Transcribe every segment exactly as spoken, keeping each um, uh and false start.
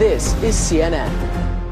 This is C N N.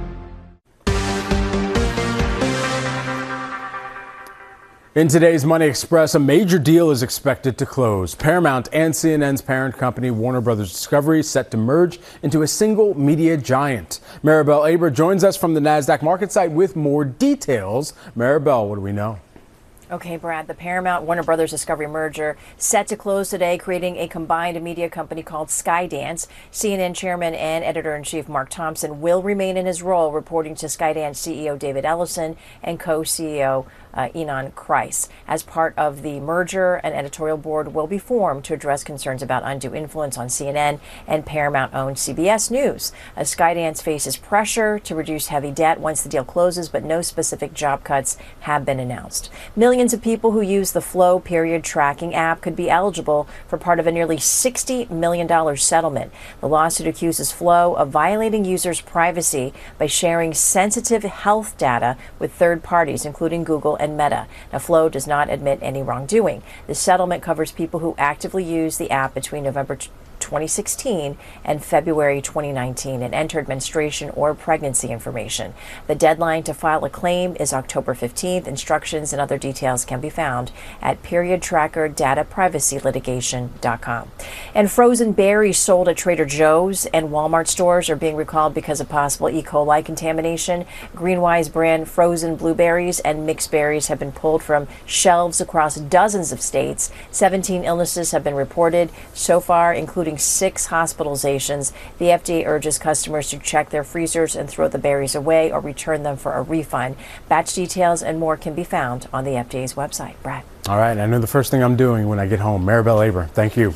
In today's Money Express, a major deal is expected to close. Paramount and C N N's parent company, Warner Brothers Discovery, set to merge into a single media giant. Maribel Aber joins us from the NASDAQ market site with more details. Maribel, what do we know? Okay, Brad, the Paramount Warner Brothers Discovery merger set to close today, creating a combined media company called Skydance. C N N chairman and editor-in-chief Mark Thompson will remain in his role, reporting to Skydance C E O David Ellison and co-C E O uh, Ynon Kreiz. As part of the merger, an editorial board will be formed to address concerns about undue influence on C N N and Paramount-owned C B S News. As Skydance faces pressure to reduce heavy debt once the deal closes, but no specific job cuts have been announced. Millions Millions of people who use the Flow period tracking app could be eligible for part of a nearly sixty million dollars settlement. The lawsuit accuses Flow of violating users' privacy by sharing sensitive health data with third parties, including Google and Meta. Now, Flow does not admit any wrongdoing. The settlement covers people who actively use the app between November twenty sixteen and February twenty nineteen and entered menstruation or pregnancy information. The deadline to file a claim is October fifteenth. Instructions and other details can be found at period tracker data privacy litigation dot com. And frozen berries sold at Trader Joe's and Walmart stores are being recalled because of possible E. coli contamination. Greenwise brand frozen blueberries and mixed berries have been pulled from shelves across dozens of states. seventeen illnesses have been reported so far, including six hospitalizations. The F D A urges customers to check their freezers and throw the berries away or return them for a refund. Batch details and more can be found on the F D A's website. Brad. All right, I know the first thing I'm doing when I get home. Maribel Aber, thank you.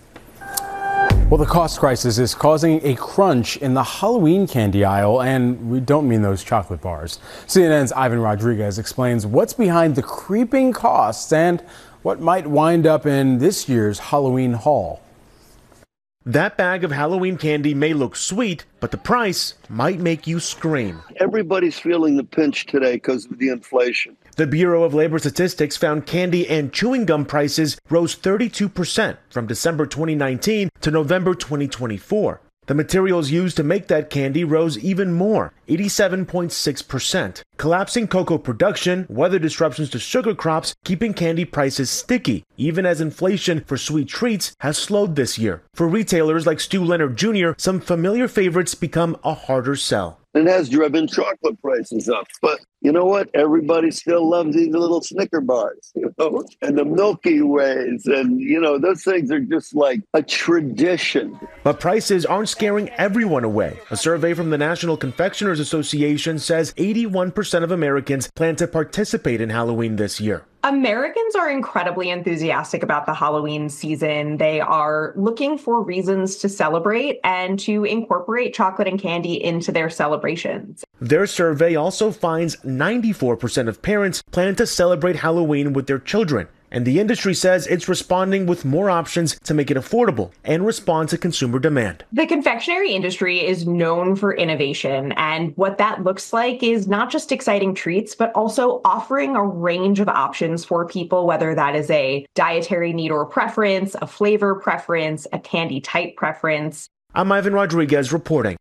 Well, the cost crisis is causing a crunch in the Halloween candy aisle, and we don't mean those chocolate bars. C N N's Ivan Rodriguez explains what's behind the creeping costs and what might wind up in this year's Halloween haul. That bag of Halloween candy may look sweet, but the price might make you scream. Everybody's feeling the pinch today because of the inflation. The Bureau of Labor Statistics found candy and chewing gum prices rose thirty-two percent from December twenty nineteen to November twenty twenty-four. The materials used to make that candy rose even more, eighty-seven point six percent. Collapsing cocoa production, weather disruptions to sugar crops, keeping candy prices sticky, even as inflation for sweet treats has slowed this year. For retailers like Stu Leonard Junior, some familiar favorites become a harder sell. It has driven chocolate prices up. But you know what? Everybody still loves these little Snicker bars, you know, and the Milky Ways. And, you know, those things are just like a tradition. But prices aren't scaring everyone away. A survey from the National Confectioners Association says eighty-one percent of Americans plan to participate in Halloween this year. Americans are incredibly enthusiastic about the Halloween season. They are looking for reasons to celebrate and to incorporate chocolate and candy into their celebrations. Their survey also finds ninety-four percent of parents plan to celebrate Halloween with their children. And the industry says it's responding with more options to make it affordable and respond to consumer demand. The confectionery industry is known for innovation, and what that looks like is not just exciting treats, but also offering a range of options for people, whether that is a dietary need or preference, a flavor preference, a candy type preference. I'm Ivan Rodriguez reporting.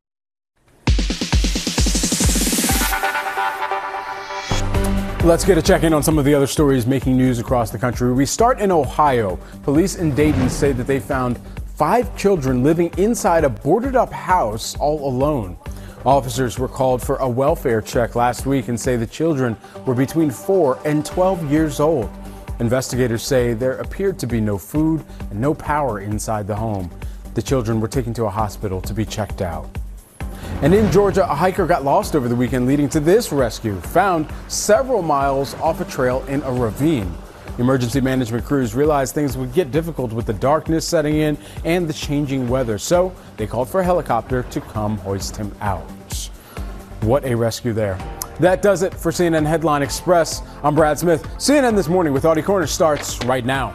Let's get a check-in on some of the other stories making news across the country. We start in Ohio. Police in Dayton say that they found five children living inside a boarded-up house all alone. Officers were called for a welfare check last week and say the children were between four and twelve years old. Investigators say there appeared to be no food and no power inside the home. The children were taken to a hospital to be checked out. And in Georgia, a hiker got lost over the weekend, leading to this rescue, found several miles off a trail in a ravine. Emergency management crews realized things would get difficult with the darkness setting in and the changing weather, so they called for a helicopter to come hoist him out. What a rescue there. That does it for C N N Headline Express. I'm Brad Smith. C N N This Morning with Audie Cornish starts right now.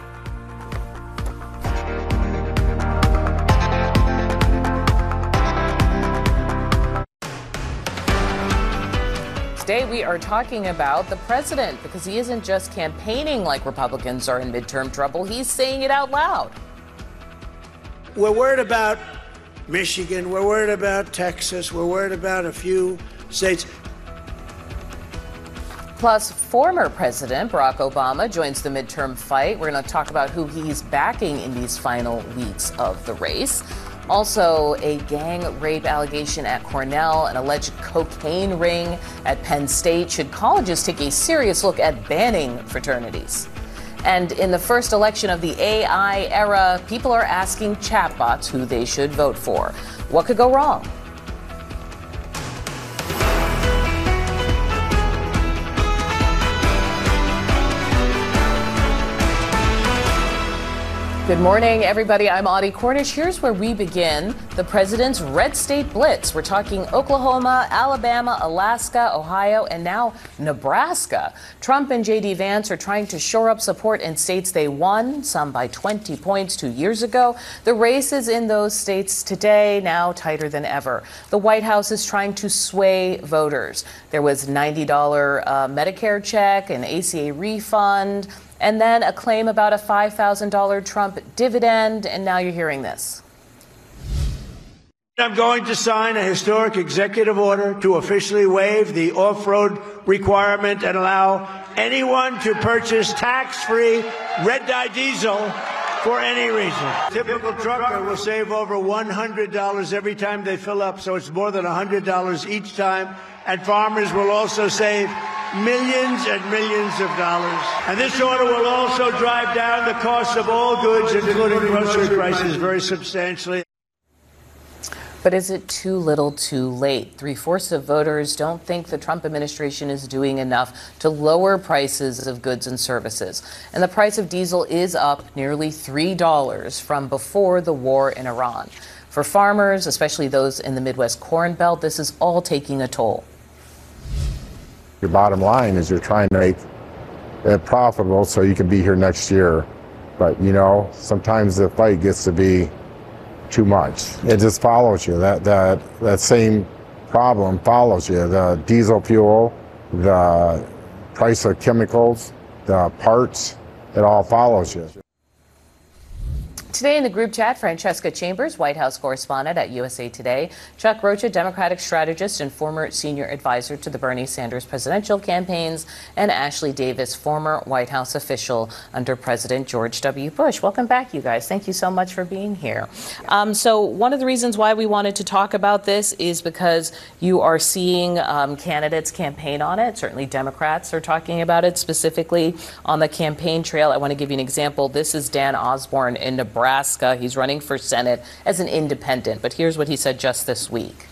Today we are talking about the president because he isn't just campaigning like Republicans are in midterm trouble. He's saying it out loud. We're worried about Michigan. We're worried about Texas. We're worried about a few states. Plus, former President Barack Obama joins the midterm fight. We're going to talk about who he's backing in these final weeks of the race. Also, a gang rape allegation at Cornell, an alleged cocaine ring at Penn State. Should colleges take a serious look at banning fraternities? And in the first election of the A I era, people are asking chatbots who they should vote for. What could go wrong? Good morning, everybody. I'm Audie Cornish. Here's where we begin. The president's red state blitz. We're talking Oklahoma, Alabama, Alaska, Ohio, and now Nebraska. Trump and J D Vance are trying to shore up support in states they won, some by twenty points two years ago. The races in those states today now tighter than ever. The White House is trying to sway voters. There was ninety dollars uh, Medicare check, an A C A refund, and then a claim about a five thousand dollars Trump dividend, and now you're hearing this. I'm going to sign a historic executive order to officially waive the off-road requirement and allow anyone to purchase tax-free red-dye diesel for any reason. Typical trucker will save over one hundred dollars every time they fill up, so it's more than one hundred dollars each time. And farmers will also save millions and millions of dollars. And this order will also drive down the cost of all goods, including grocery prices, very substantially. But is it too little too late? Three-fourths of voters don't think the Trump administration is doing enough to lower prices of goods and services. And the price of diesel is up nearly three dollars from before the war in Iran. For farmers, especially those in the Midwest Corn Belt, this is all taking a toll. Your bottom line is you're trying to make it profitable so you can be here next year. But, you know, sometimes the fight gets to be too much. It just follows you. That, that, that same problem follows you. The diesel fuel, the price of chemicals, the parts, it all follows you. Today in the group chat, Francesca Chambers, White House correspondent at U S A Today, Chuck Rocha, Democratic strategist and former senior advisor to the Bernie Sanders presidential campaigns, and Ashley Davis, former White House official under President George W. Bush. Welcome back, you guys. Thank you so much for being here. Um, so one of the reasons why we wanted to talk about this is because you are seeing um, candidates campaign on it. Certainly Democrats are talking about it specifically on the campaign trail. I want to give you an example. This is Dan Osborne in Nebraska. Nebraska. He's running for Senate as an independent. But here's what he said just this week.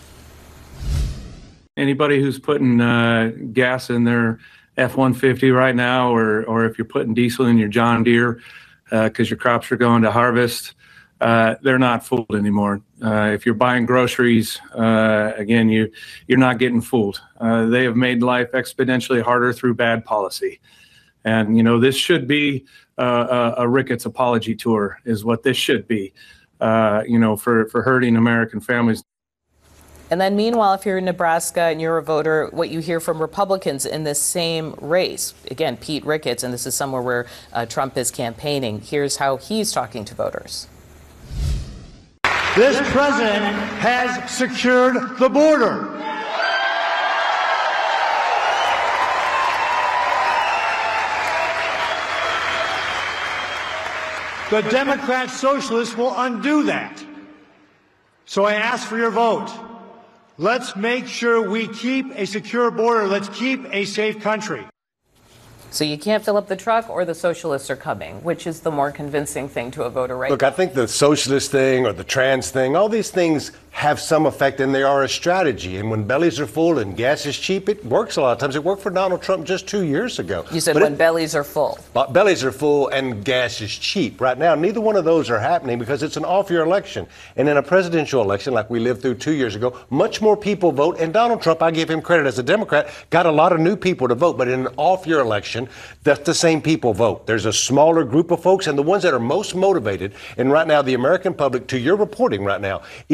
Anybody who's putting uh, gas in their F one fifty right now, or or if you're putting diesel in your John Deere because uh, your crops are going to harvest, uh, they're not fooled anymore. Uh, if you're buying groceries, uh, again, you, you're not getting fooled. Uh, they have made life exponentially harder through bad policy. And, you know, this should be uh, a, a Ricketts apology tour is what this should be, uh, you know, for, for hurting American families. And then meanwhile, if you're in Nebraska and you're a voter, what you hear from Republicans in this same race, again, Pete Ricketts, and this is somewhere where uh, Trump is campaigning. Here's how he's talking to voters. This president has secured the border. The Democrat Socialists will undo that. So I ask for your vote. Let's make sure we keep a secure border. Let's keep a safe country. So you can't fill up the truck, or the socialists are coming. Which is the more convincing thing to a voter right Look, now? I think the socialist thing or the trans thing, all these things have some effect, and they are a strategy. And when bellies are full and gas is cheap, it works a lot of times. It worked for Donald Trump just two years ago. You said but when it, bellies are full. But bellies are full and gas is cheap. Right now, neither one of those are happening because it's an off-year election. And in a presidential election like we lived through two years ago, much more people vote. And Donald Trump, I give him credit as a Democrat, got a lot of new people to vote. But in an off-year election, that's the same people vote. There's a smaller group of folks, and the ones that are most motivated, and right now the American public, to your reporting right now, it really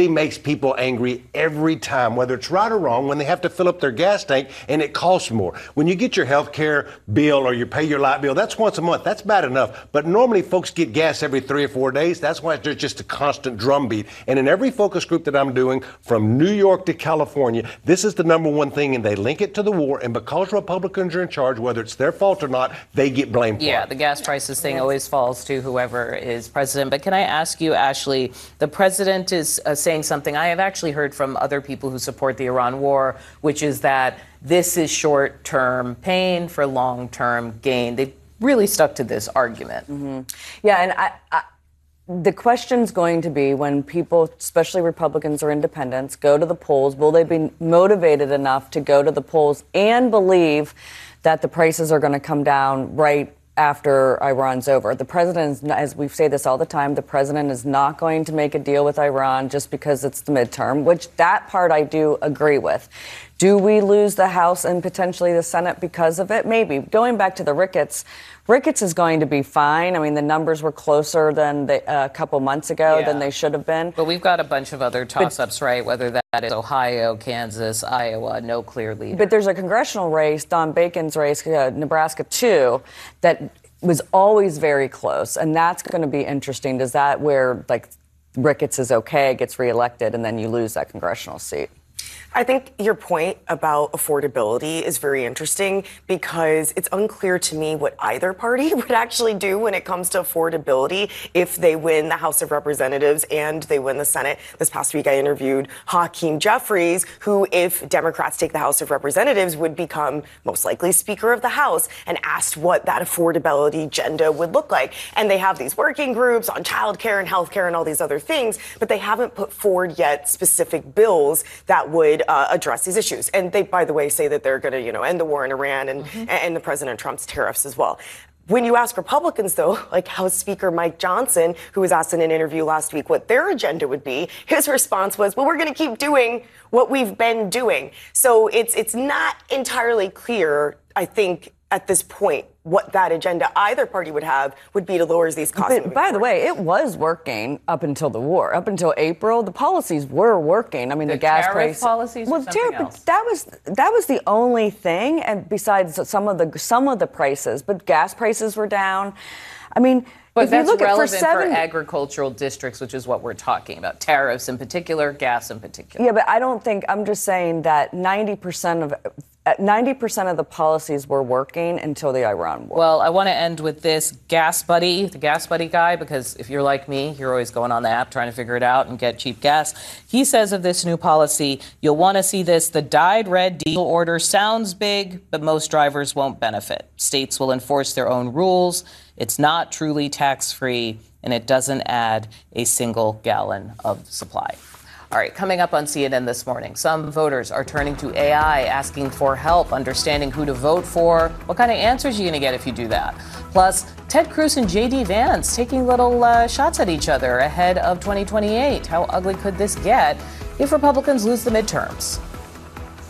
really makes people angry every time, whether it's right or wrong, when they have to fill up their gas tank and it costs more. When you get your health care bill or you pay your light bill, that's once a month. That's bad enough. But normally folks get gas every three or four days. That's why there's just a constant drumbeat. And in every focus group that I'm doing, from New York to California, this is the number one thing, and they link it to the war. And because Republicans are in charge, whether it's their fault or not, they get blamed for yeah, it. Yeah, the gas prices thing always falls to whoever is president. But can I ask you, Ashley, the president is uh, saying something I have actually heard from other people who support the Iran war, which is that this is short-term pain for long-term gain. They really stuck to this argument. Mm-hmm. Yeah, and I, I, the question's going to be when people, especially Republicans or independents, go to the polls, will they be motivated enough to go to the polls and believe that the prices are going to come down right after Iran's over? The president, is, as we say this all the time, the president is not going to make a deal with Iran just because it's the midterm, which that part I do agree with. Do we lose the House and potentially the Senate because of it? Maybe. Going back to the Ricketts, Ricketts is going to be fine. I mean, the numbers were closer than they, uh, a couple months ago yeah. than they should have been. But we've got a bunch of other toss-ups, right? Whether that is Ohio, Kansas, Iowa, no clear leader. But there's a congressional race, Don Bacon's race, uh, Nebraska two, that was always very close. And that's going to be interesting. Does that where, like, Ricketts is okay, gets reelected, and then you lose that congressional seat? I think your point about affordability is very interesting because it's unclear to me what either party would actually do when it comes to affordability if they win the House of Representatives and they win the Senate. This past week, I interviewed Hakeem Jeffries, who, if Democrats take the House of Representatives, would become most likely Speaker of the House, and asked what that affordability agenda would look like. And they have these working groups on childcare and healthcare and all these other things, but they haven't put forward yet specific bills that would Uh, address these issues. And they, by the way, say that they're going to, you know, end the war in Iran and, mm-hmm. and the President Trump's tariffs as well. When you ask Republicans, though, like House Speaker Mike Johnson, who was asked in an interview last week what their agenda would be, his response was, well, we're going to keep doing what we've been doing. So it's it's not entirely clear, I think, at this point, what that agenda either party would have would be to lower these costs. But, by the way, it was working up until the war. Up until April, the policies were working. I mean, the, the gas price policies. Well, or something tariff, else? that was that was the only thing, and besides some of the some of the prices, but gas prices were down. I mean. But if that's you look relevant at for, seven, for agricultural districts, which is what we're talking about. Tariffs in particular, gas in particular. Yeah, but I don't think, I'm just saying that ninety percent of ninety percent of the policies were working until the Iran war. Well, I want to end with this Gas Buddy, the Gas Buddy guy, because if you're like me, you're always going on the app trying to figure it out and get cheap gas. He says of this new policy, you'll want to see this. The dyed red diesel order sounds big, but most drivers won't benefit. States will enforce their own rules. It's not truly tax-free, and it doesn't add a single gallon of supply. All right, coming up on C N N this morning, some voters are turning to A I, asking for help understanding who to vote for. What kind of answers are you going to get if you do that? Plus, Ted Cruz and J D Vance taking little uh, shots at each other ahead of twenty twenty-eight. How ugly could this get if Republicans lose the midterms?